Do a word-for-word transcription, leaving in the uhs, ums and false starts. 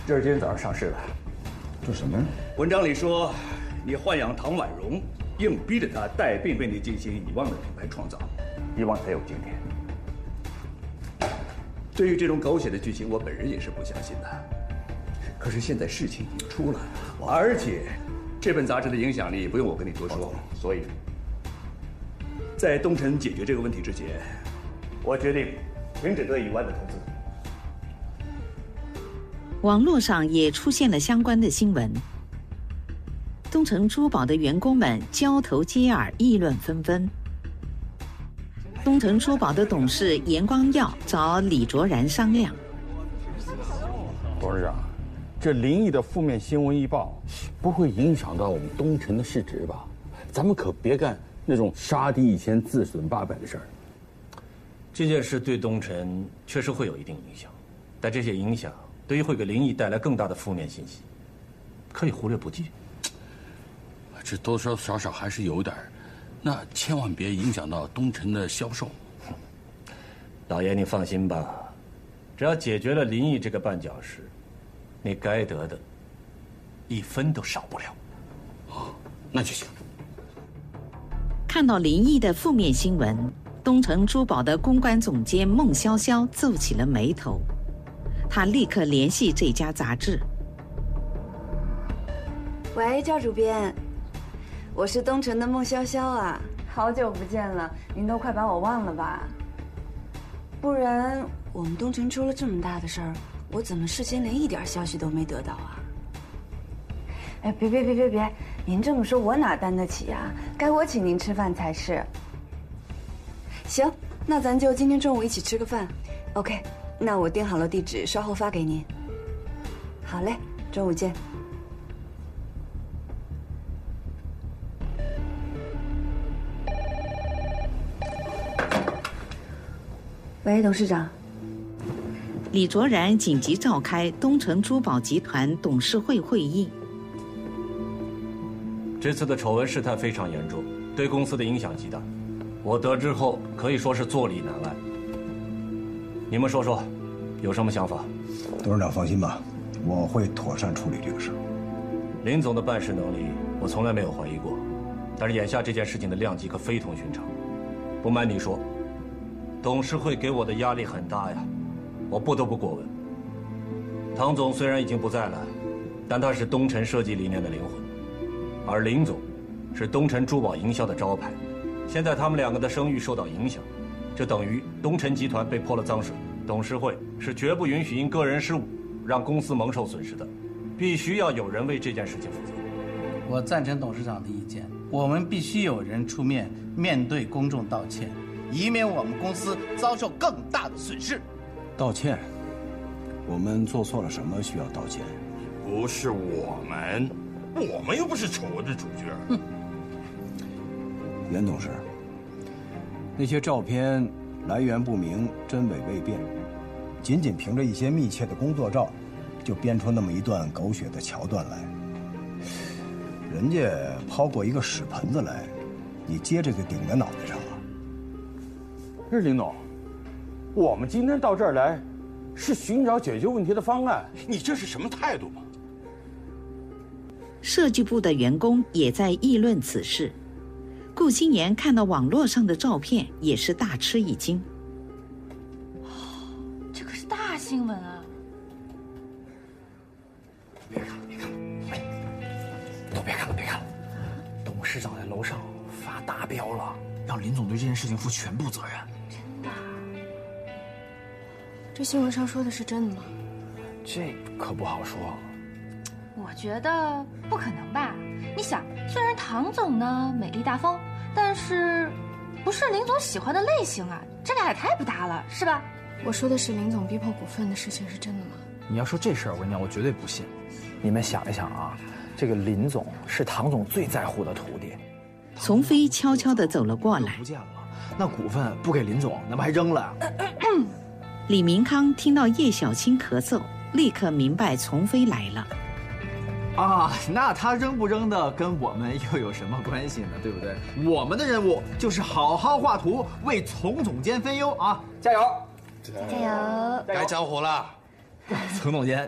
这是今天早上上市的。 这什么呀？ 文章里说，你豢养唐婉容，硬逼着她带病为你进行遗忘的品牌创造，遗忘才有今天。对于这种狗血的剧情，我本人也是不相信的。可是现在事情已经出来了，而且这本杂志的影响力不用我跟你多说，所以，在东辰解决这个问题之前，我决定停止对以外的投资。 网络上也出现了相关的新闻，东城珠宝的员工们交头接耳，议论纷纷。东城珠宝的董事严光耀找李卓然商量。 董事长，这林毅的负面新闻一报，不会影响到我们东城的市值吧？咱们可别干那种杀敌一千自损八百的事儿。 这件事对东城确实会有一定影响，但这些影响对于会给林毅带来更大的负面信息，可以忽略不计。 这多多少少还是有点儿，那千万别影响到东城的销售。 老爷，你放心吧，只要解决了林毅这个绊脚石，你该得的一分都少不了。 哦，那就行。 看到林毅的负面新闻，东城珠宝的公关总监孟潇潇皱起了眉头。他立刻联系这家杂志。 喂，赵主编，我是东城的孟潇潇啊，好久不见了，您都快把我忘了吧？不然我们东城出了这么大的事儿，我怎么事先连一点消息都没得到啊？哎，别别别别别，您这么说，我哪担得起呀？该我请您吃饭才是。行，那咱就今天中午一起吃个饭 ，OK。那我定好了地址，稍后发给您。好嘞，中午见。喂，董事长。 李卓然紧急召开东城珠宝集团董事会会议。 这次的丑闻事态非常严重，对公司的影响极大。我得知后可以说是坐立难安。你们说说，有什么想法？ 董事长放心吧，我会妥善处理这个事。 林总的办事能力，我从来没有怀疑过，但是眼下这件事情的量级可非同寻常。不瞒你说，董事会给我的压力很大呀，我不得不过问。唐总虽然已经不在了，但他是东辰设计理念的灵魂，而林总是东辰珠宝营销的招牌。现在他们两个的声誉受到影响，这等于东辰集团被泼了脏水。董事会是绝不允许因个人失误让公司蒙受损失的，必须要有人为这件事情负责。 我赞成董事长的意见，我们必须有人出面面对公众道歉，以免我们公司遭受更大的损失。 道歉？我们做错了什么需要道歉？ 不是我们，我们又不是丑闻的主角。 哼，严董事，那些照片来源不明，真伪未辨，仅仅凭着一些密切的工作照，就编出那么一段狗血的桥段来。人家抛过一个屎盆子来，你接着就顶在脑袋上了。 不是林总，我们今天到这儿来，是寻找解决问题的方案。 你这是什么态度吗？ 设计部的员工也在议论此事。顾新言看到网络上的照片，也是大吃一惊。 这可是大新闻啊！ 别看了，别看了，哎，都别看了，别看了。董事长在楼上发达标了，让林总对这件事情负全部责任。 真的？这新闻上说的是真的吗？ 这可不好说。 我觉得不可能吧？你想，虽然唐总呢美丽大方，但是不是林总喜欢的类型啊，这俩也太不搭了，是吧？ 我说的是林总逼迫股份的事情是真的吗？ 你要说这事儿，我跟你讲，我绝对不信。你们想一想啊，这个林总是唐总最在乎的徒弟。 丛飞悄悄地走了过来， 不见了，那股份不给林总，那不还扔了？ 李明康听到叶小青咳嗽，立刻明白丛飞来了。 啊，那他扔不扔的跟我们又有什么关系呢？对不对？我们的任务就是好好画图，为丛总监分忧啊！加油！ 加油！ 该着火了。 丛总监，